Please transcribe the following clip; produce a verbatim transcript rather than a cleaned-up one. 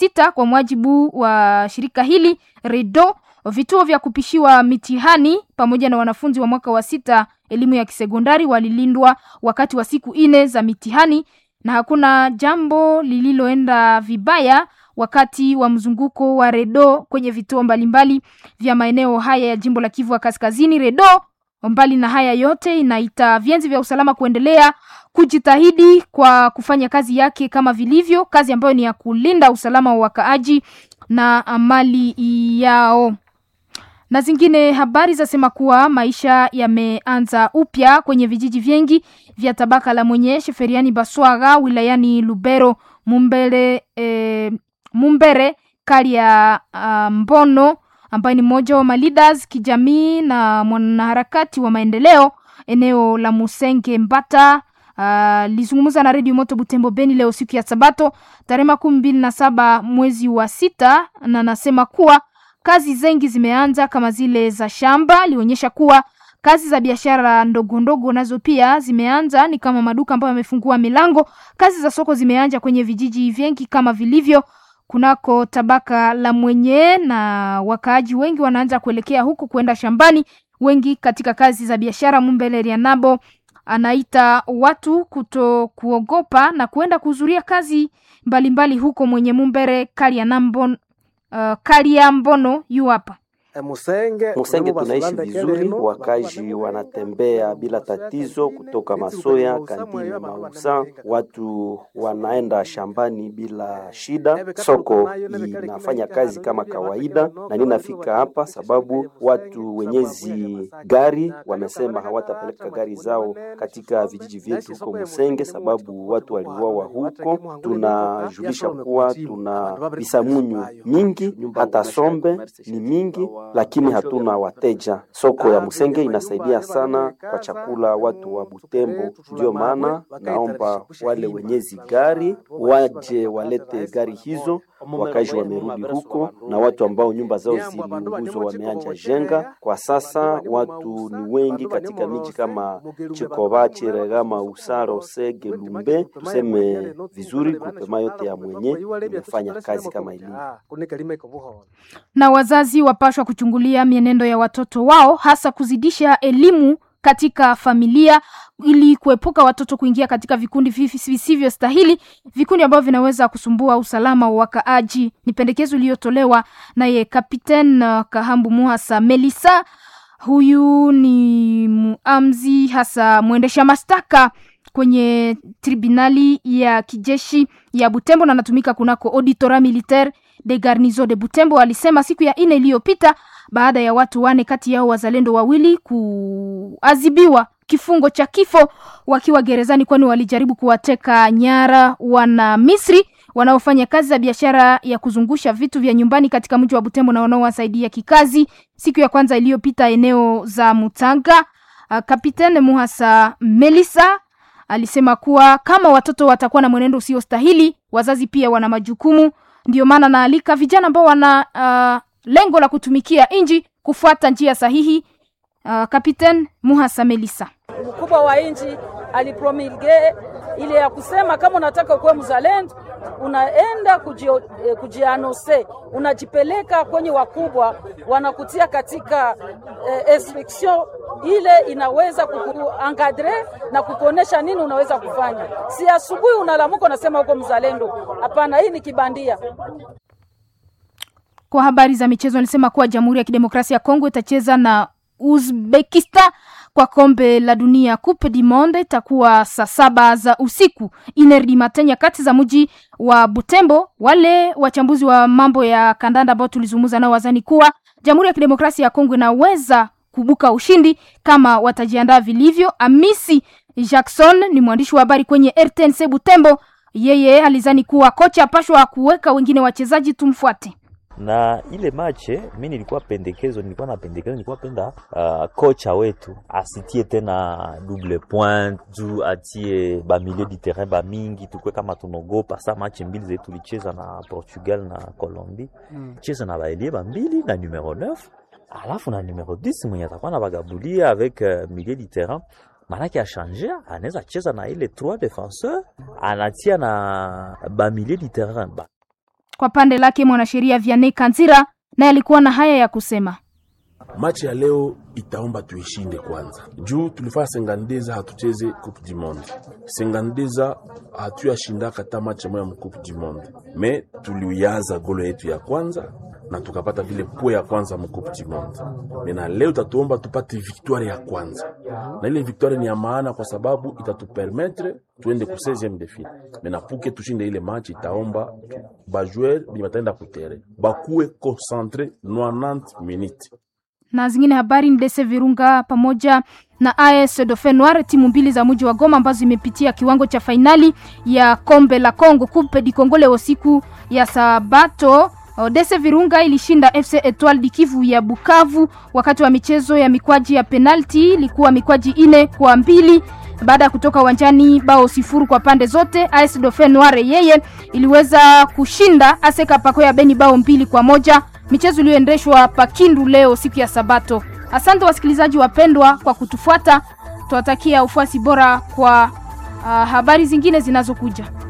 sita kwa mujibu wa shirika hili Redo. Vituo vya kupishiwa mitihani pamoja na wanafunzi wa mwaka wa sita elimu ya kisekondari walilindwa wakati wa siku ine za mitihani, na hakuna jambo lililoenda vibaya wakati wa mzunguko wa Redo kwenye vituo mbalimbali vya maeneo haya ya jimbo la Kivu Kaskazini. Redo mbali na haya yote inaita vienzi vya usalama kuendelea kujitahidi kwa kufanya kazi yake kama vilivyo, kazi ambayo ni ya kulinda usalama wa wakaaji na mali yao. Na zingine habari zasema kuwa maisha yameanza upya kwenye vijiji vingi vya tabaka la Mwenye Sheferiani Baswaga wilayani Lubero, Mumbere e, Mumbere Kalia uh, Mbono ambaye ni mmoja wa leaders kijamii na mwanaharakati wa maendeleo eneo la Musenge Mbata. Uh, lizungumza na Radio Moto Butembo Beni leo siku ya Sabato tarehe makumi mbili na saba mwezi wa sita, na nasema kuwa kazi zengi zimeanza kama zile za shamba. Lionyesha kuwa kazi za biashara ndogo ndogo nazo pia zimeanza, ni kama maduka ambayo yamefungua milango. Kazi za soko zimeanza kwenye vijiji vingi kama vilivyo kunako tabaka la Mwenye, na wakaaji wengi wanaanza kuelekea huko kwenda shambani. Wengi katika kazi za biashara. Mumbele Rianabo anaita watu kuto kuogopa na kuenda kuhudhuria kazi mbalimbali mbali huko Mwenye. Mumbere Kalia Nambon uh, Kalia Mbono yu hapa. Musenge, Musenge tunaishi vizuri, wakaji wanatembea bila tatizo kutoka Masoya, Kandini na Mausa, watu wanaenda shambani bila shida, soko inafanya kazi kama kawaida. Na ninafika hapa sababu watu wenyezi gari wamesema hawatapeleka gari zao katika vijiji vyetu huko Musenge sababu watu waliuawa huko. Tunajulisha kuwa tuna bisamunyu mingi, hata sombe ni mingi, lakini hatuna wateja. Soko ya Musenge inasaidia sana kwa chakula watu wa Butembo. Ndio maana naomba wale wenyezi gari waje walete gari hizo, wakaji wamerudi huko, na watu ambao nyumba zao ziliunguzwa wameanja jenga. Kwa sasa watu ni wengi katika miji kama Chikoba, Chiregama, Usaro, Sege, Lumbe. Tuseme vizuri kupema yote ya Mwenye imefanya kazi kama ilivyo. Na wazazi wapashwa kuchungulia mienendo ya watoto wao, hasa kuzidisha elimu katika familia ili kuepuka watoto kuingia katika vikundi visivyo stahili, vikundi ambavyo vinaweza kusumbua usalama wa wakaaji. Ni pendekezo iliyotolewa naye Kapiten Kahambu Muhasa Melissa. Huyu ni muamzi hasa mwendesha mashtaka kwenye tribunali ya kijeshi ya Butembo na anatumika kunako auditora militaire de garnison de Butembo. Alisema siku ya ine iliyopita baada ya watu wane kati yao wazalendo wawili kuadhibiwa kifungo cha kifo wakiwa gerezani, kwani walijaribu kuwateka nyara wana Misri wanaofanya kazi za biashara ya kuzungusha vitu vya nyumbani katika mji wa Butembo na wanaowasaidia kikazi. Siku ya kwanza iliyopita eneo za Mutanga, Kapitene Muhasa Melissa alisema kuwa kama watoto watakuwa na mwenendo usio stahili, wazazi pia wana majukumu. Ndio maana naalika vijana ambao wana uh, lengo la kutumikia inji kufuata njia sahihi. Uh, Kapiten Muhasa Melissa, mkubwa wa inji, alipromulge ile ya kusema kama unataka kuwa mzalendo unaenda kujio, eh, kujianose, unajipeleka kwenye wakubwa, wanakutia katika eh, instruction ile inaweza kukuangadre na kukuonesha nini unaweza kufanya. Si asubuhi unalamuka unasema uko mzalendo. Hapana, hii ni kibandia. Kwa habari za michezo alisema kuwa Jamhuri ya Kidemokrasia ya Kongo itacheza na Uzbekistan kwa kombe la dunia Coupe du Monde. Itakuwa saa saba za usiku inerdi matenya kati za mji wa Butembo. Wale wachambuzi wa mambo ya kandanda ambao tulizungumza nao wazani kuwa Jamhuri ya Kidemokrasia ya Kongo inaweza kubuka ushindi kama watajiandaa vilivyo. Amisi Jackson ni mwandishi wa habari kwenye R T N C Butembo. Yeye alizani kuwa kocha apashwa kuweka wengine wachezaji tumfuate. Na ile mache mimi nilikuwa pendekezo nilikuwa na pendekezo nilikuwa penda uh, kocha wetu asitie tena double point juu atie ba milieu de terrain ba mingi tukwe kama tunogopa sa match mbili zetu tulicheza na Portugal na Colombie mm. cheza na baelie ba mbili na numero neuf alafu na numero dix mwenye atakuwa na bagabulia avec uh, milieu de terrain. Manaki a changer, anaweza cheza na ile trois défenseurs anatia na ba milieu de terrain ba. Kwa pande lake mwanasheria Vianney Kanzira naye alikuwa na haya ya kusema. Machi ya leo itaomba tuishinde kwanza. Juu tulifaa sengandeza hatucheze Coupe du Monde. Sengandeza hatuyashinda kata machi moja mu Coupe du Monde. Me tuliuyaza golo yetu ya kwanza na tukapata vile po ya kwanza mu Coupe du Monde. Mena leo tatuomba tupate victoire ya kwanza. Na ile victoire ni ya maana kwa sababu itatupermettre tuende ku seizième de finale. Mena puke tushinde ile machi itaomba ba joueur bi batenda kutere. Bakuwe concentré novante minutes. Na zingine habari ni D C Virunga pamoja na A S Dauphin Noir, timu mbili za mji wa Goma ambazo zimepitia kiwango cha finali ya kombe la Kongo Coupe du Congo leo siku ya Sabato. D C Virunga ilishinda F C Etoile du Kivu ya Bukavu wakati wa michezo ya mikwaji ya penalty, ilikuwa mikwaji ine kwa mbili baada ya kutoka uwanjani bao sifuru kwa pande zote. A S Dauphin Noir yeye iliweza kushinda A S E Kapako ya Beni bao mbili kwa moja. Michezo iliyoendeshwa Pakindu leo siku ya Sabato. Asante wasikilizaji wapendwa kwa kutufuata. Tuwatakia ufuasi bora kwa uh, habari zingine zinazokuja.